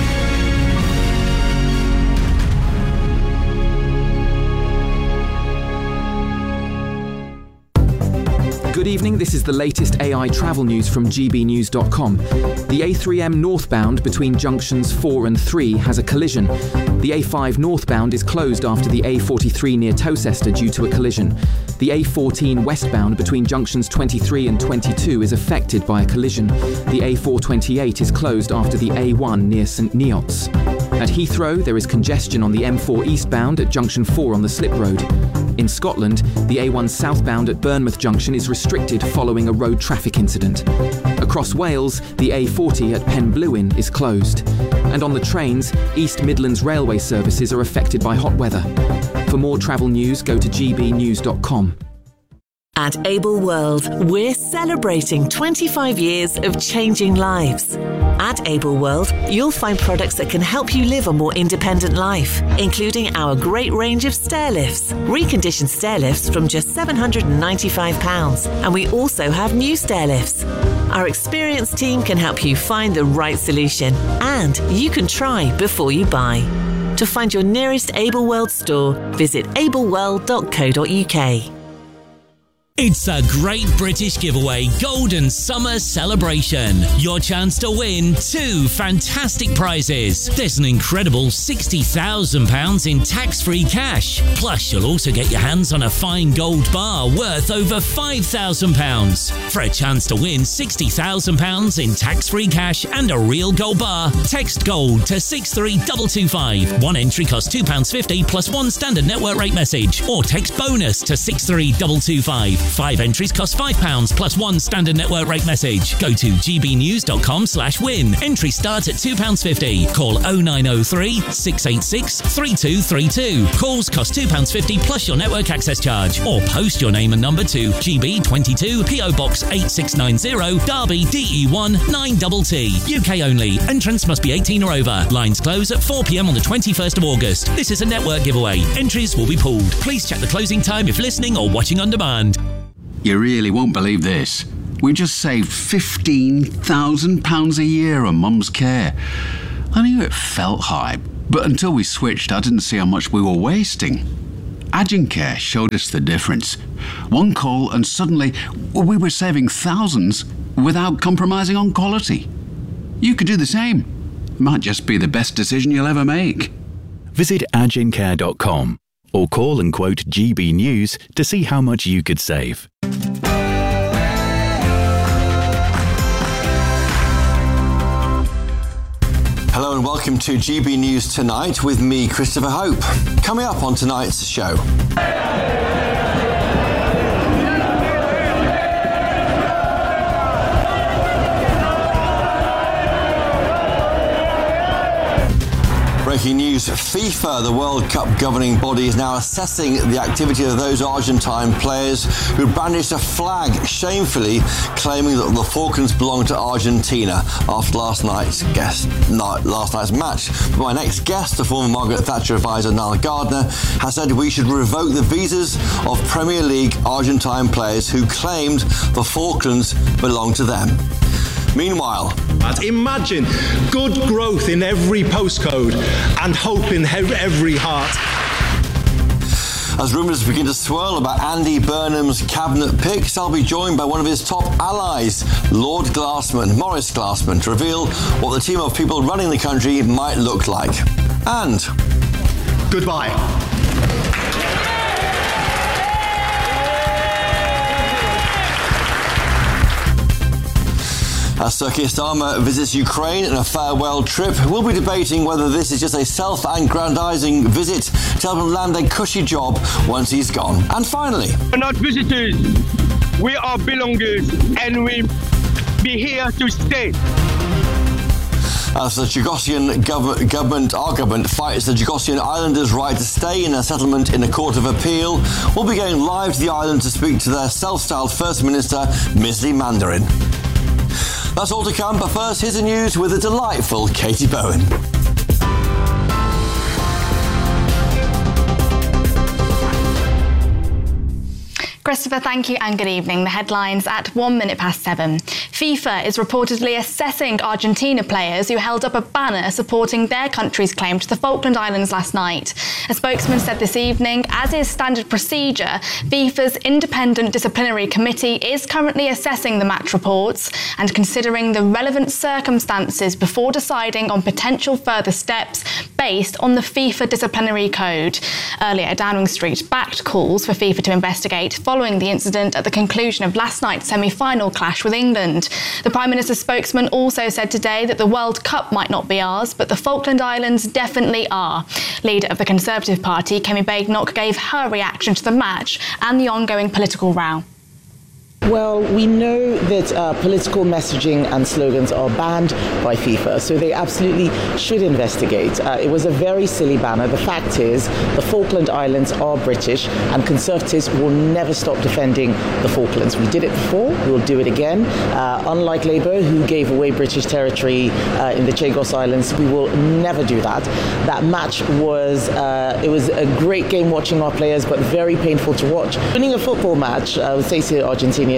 Good evening, this is the latest AI travel news from gbnews.com. The A3M northbound between junctions 4 and 3 has a collision. The A5 northbound is closed after the A43 near Towcester due to a collision. The A14 westbound between junctions 23 and 22 is affected by a collision. The A428 is closed after the A1 near St Neots. At Heathrow, there is congestion on the M4 eastbound at junction 4 on the Slip Road. In Scotland, the A1 southbound at Bournemouth Junction is restricted following a road traffic incident. Across Wales, the A40 at Penblwyn is closed. And on the trains, East Midlands railway services are affected by hot weather. For more travel news, go to gbnews.com. At Able World, we're celebrating 25 years of changing lives. At Able World, you'll find products that can help you live a more independent life, including our great range of stair lifts, reconditioned stair lifts from just £795, and we also have new stair lifts. Our experienced team can help you find the right solution, and you can try before you buy. To find your nearest Able World store, visit ableworld.co.uk. It's a Great British Giveaway Golden Summer Celebration. Your chance to win 2 fantastic prizes. There's an incredible £60,000 in tax-free cash. Plus, you'll also get your hands on a fine gold bar worth over £5,000. For a chance to win £60,000 in tax-free cash and a real gold bar, text GOLD to 63225. One entry costs £2.50 plus one standard network rate message. Or text BONUS to 63225. 5 entries cost £5 plus one standard network rate message. Go to gbnews.com/win. Entry starts at £2.50. Call 0903 686 3232. Calls cost £2.50 plus your network access charge. Or post your name and number to GB22 PO Box 8690 Derby DE1 9TT. UK only. Entrance must be 18 or over. Lines close at 4 p.m. on the 21st of August. This is a network giveaway. Entries will be pooled. Please check the closing time if listening or watching on demand. You really won't believe this. We just saved £15,000 a year on Mum's care. I knew it felt high, but until we switched, I didn't see how much we were wasting. Agencare showed us the difference. One call and suddenly we were saving thousands without compromising on quality. You could do the same. It might just be the best decision you'll ever make. Visit agencare.com or call and quote GB News to see how much you could save. Hello and welcome to GB News Tonight with me, Christopher Hope. Coming up on tonight's show. Breaking news, FIFA, the World Cup governing body, is now assessing the activity of those Argentine players who brandished a flag, shamefully claiming that the Falklands belong to Argentina after last night's match. But my next guest, the former Margaret Thatcher advisor Niall Gardner, has said we should revoke the visas of Premier League Argentine players who claimed the Falklands belong to them. Meanwhile, imagine good growth in every postcode and hope in every heart. As rumours begin to swirl about Andy Burnham's cabinet picks, I'll be joined by one of his top allies, Lord Glassman, Maurice Glassman, to reveal what the team of people running the country might look like. And goodbye. As Sir Keir Starmer visits Ukraine in a farewell trip, we'll be debating whether this is just a self-aggrandising visit to help him land a cushy job once he's gone. And finally, we're not visitors, we are belongers, and we be here to stay. As the Chagosian government, our government, fights the Chagosian Islanders' right to stay in a settlement in a court of appeal, we'll be going live to the island to speak to their self-styled First Minister, Ms. Lee Mandarin. That's all to come, but first, here's the news with the delightful Katie Bowen. Christopher, thank you and good evening. The headlines at 7:01. FIFA is reportedly assessing Argentina players who held up a banner supporting their country's claim to the Falkland Islands last night. A spokesman said this evening, as is standard procedure, FIFA's independent disciplinary committee is currently assessing the match reports and considering the relevant circumstances before deciding on potential further steps based on the FIFA disciplinary code. Earlier, Downing Street backed calls for FIFA to investigate following the incident at the conclusion of last night's semi-final clash with England. The Prime Minister's spokesman also said today that the World Cup might not be ours, but the Falkland Islands definitely are. Leader of the Conservative Party, Kemi Badenoch, gave her reaction to the match and the ongoing political row. Well, we know that political messaging and slogans are banned by FIFA, so they absolutely should investigate. It was a very silly banner. The fact is, the Falkland Islands are British, and Conservatives will never stop defending the Falklands. We did it before, we'll do it again. Unlike Labour, who gave away British territory in the Chagos Islands, we will never do that. That match was, it was a great game watching our players, but very painful to watch. Winning a football match, I would say to Argentinians,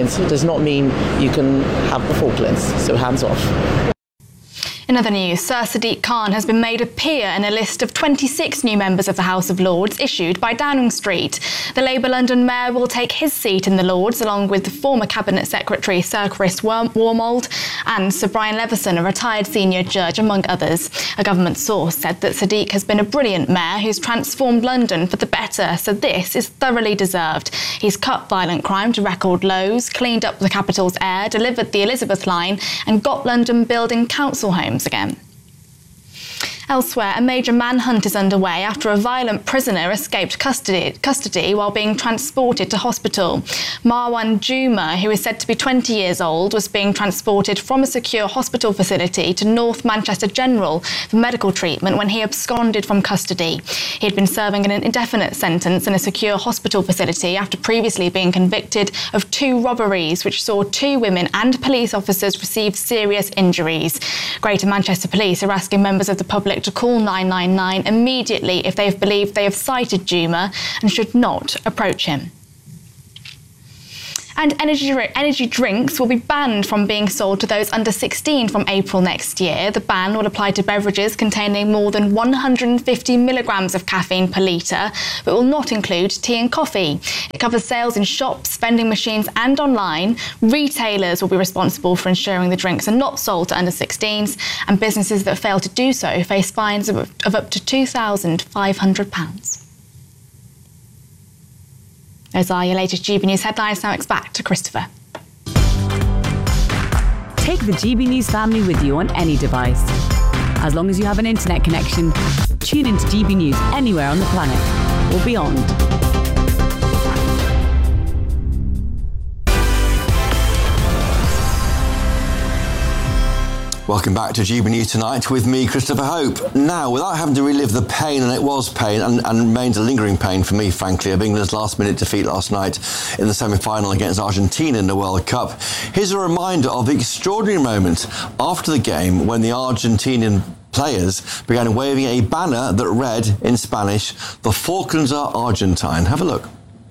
point does not mean you can have the Falklands. So hands off. In other news, Sir Sadiq Khan has been made a peer in a list of 26 new members of the House of Lords issued by Downing Street. The Labour London Mayor will take his seat in the Lords along with the former Cabinet Secretary Sir Chris Wormold and Sir Brian Leveson, a retired senior judge, among others. A government source said that Sadiq has been a brilliant mayor who's transformed London for the better, so this is thoroughly deserved. He's cut violent crime to record lows, cleaned up the capital's air, delivered the Elizabeth line and got London building council homes again. Elsewhere, a major manhunt is underway after a violent prisoner escaped custody while being transported to hospital. Marwan Juma, who is said to be 20 years old, was being transported from a secure hospital facility to North Manchester General for medical treatment when he absconded from custody. He had been serving an indefinite sentence in a secure hospital facility after previously being convicted of 2 robberies, which saw 2 women and police officers receive serious injuries. Greater Manchester Police are asking members of the public to call 999 immediately if they've believed they have sighted Juma and should not approach him. And energy drinks will be banned from being sold to those under 16 from April next year. The ban will apply to beverages containing more than 150 milligrams of caffeine per litre, but will not include tea and coffee. It covers sales in shops, vending machines and online. Retailers will be responsible for ensuring the drinks are not sold to under 16s, and businesses that fail to do so face fines of up to £2,500. Those are your latest GB News headlines. Now it's back to Christopher. Take the GB News family with you on any device. As long as you have an internet connection, tune into GB News anywhere on the planet or beyond. Welcome back to GB News Tonight with me, Christopher Hope. Now, without having to relive the pain, and it was pain and remains a lingering pain for me, frankly, of England's last-minute defeat last night in the semi-final against Argentina in the World Cup, here's a reminder of the extraordinary moment after the game when the Argentinian players began waving a banner that read, in Spanish, "The Falklands are Argentine." Have a look.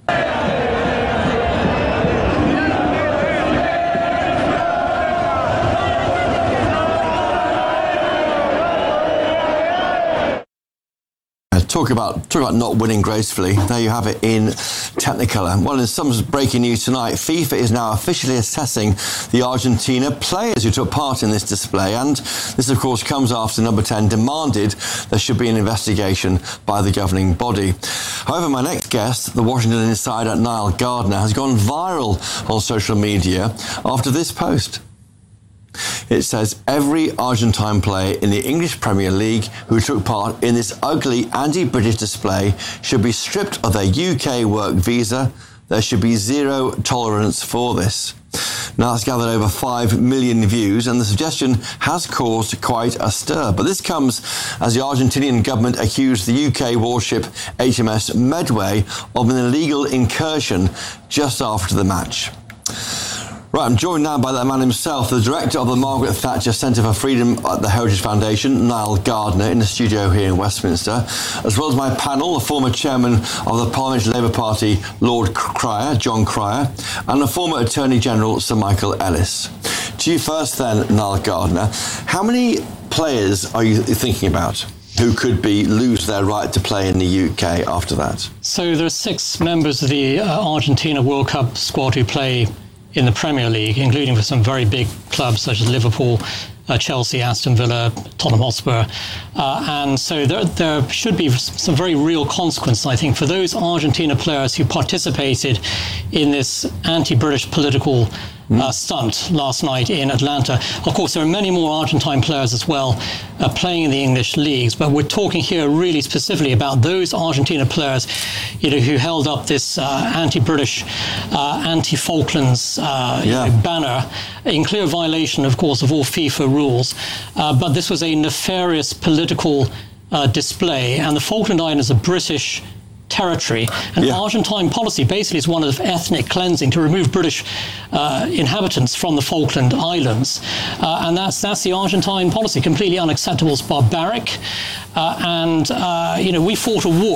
Talk about not winning gracefully. There you have it in Technicolor. Well, in some breaking news tonight, FIFA is now officially assessing the Argentina players who took part in this display. And this, of course, comes after Number 10 demanded there should be an investigation by the governing body. However, my next guest, the Washington insider Niall Gardner, has gone viral on social media after this post. It says every Argentine player in the English Premier League who took part in this ugly anti-British display should be stripped of their UK work visa. There should be zero tolerance for this. Now, it's gathered over 5 million views, and the suggestion has caused quite a stir. But this comes as the Argentinian government accused the UK warship HMS Medway of an illegal incursion just after the match. Right, I'm joined now by that man himself, the director of the Margaret Thatcher Centre for Freedom at the Heritage Foundation, Niall Gardner, in the studio here in Westminster, as well as my panel, the former chairman of the Parliamentary Labour Party, Lord Cryer, John Cryer, and the former Attorney General, Sir Michael Ellis. To you first then, Niall Gardner, how many players are you thinking about who could lose their right to play in the UK after that? So there are 6 members of the Argentina World Cup squad who play in the Premier League, including for some very big clubs such as Liverpool, Chelsea, Aston Villa, Tottenham Hotspur. And so there should be some very real consequences, I think, for those Argentina players who participated in this anti-British political stunt last night in Atlanta. Of course, there are many more Argentine players as well playing in the English leagues, but we're talking here really specifically about those Argentina players, who held up this anti-British, anti-Falklands banner in clear violation, of course, of all FIFA rules. But this was a nefarious political display, and the Falkland Islands are British territory, and Argentine policy basically is one of ethnic cleansing to remove British inhabitants from the Falkland Islands, and that's the Argentine policy. Completely unacceptable. It's barbaric, and we fought a war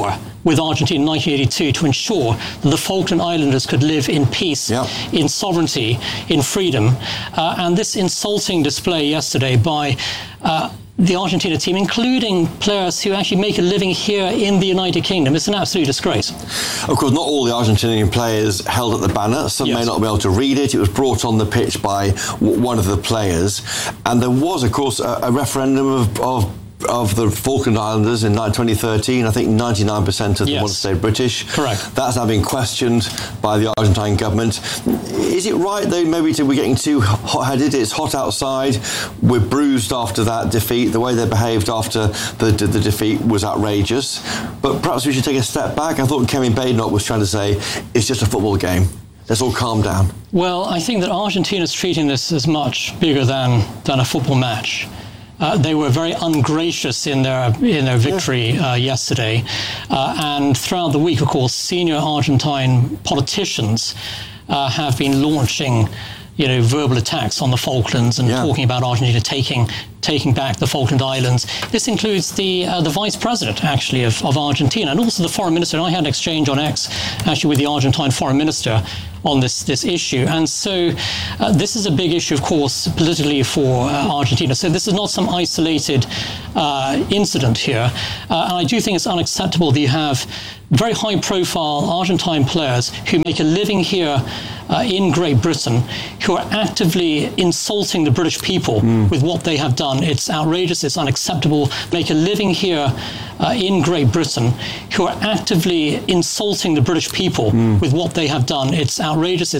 with Argentina in 1982 to ensure that the Falkland Islanders could live in peace, in sovereignty, in freedom. And this insulting display yesterday by the Argentina team, including players who actually make a living here in the United Kingdom, it's an absolute disgrace. Of course, not all the Argentinian players held at the banner. Some may not be able to read it. It was brought on the pitch by one of the players. And there was, of course, a referendum of the Falkland Islanders in 2013. I think 99% of them want to stay British. Correct. That's now been questioned by the Argentine government. Is it right, though, maybe we're getting too hot-headed? It's hot outside. We're bruised after that defeat. The way they behaved after the defeat was outrageous. But perhaps we should take a step back. I thought Kevin Badenoch was trying to say it's just a football game. Let's all calm down. Well, I think that Argentina's treating this as much bigger than a football match. They were very ungracious in their victory yesterday. And throughout the week, of course, senior Argentine politicians have been launching verbal attacks on the Falklands and talking about Argentina taking back the Falkland Islands. This includes the vice president, actually, of Argentina, and also the foreign minister. And I had an exchange on X, actually, with the Argentine foreign minister on this issue. And so this is a big issue, of course, politically for Argentina. So this is not some isolated incident here. And I do think it's unacceptable that you have very high-profile Argentine players who make a living here in Great Britain, who are actively insulting the British people with what they have done. It's outrageous, it's unacceptable. Make a living here in Great Britain, who are actively insulting the British people with what they have done. It's outrageous,